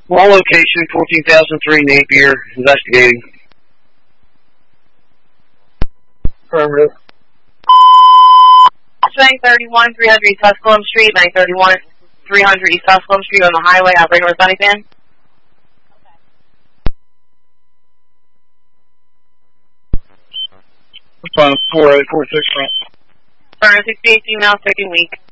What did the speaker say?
Wall location, 14,003 Napier, investigating. Affirmative. 931, 300 East Tusculum Street, 931, 300 East Tusculum Street on the highway, operator with Sunny Fan. Response 4846 front. Turner 68 female, second week.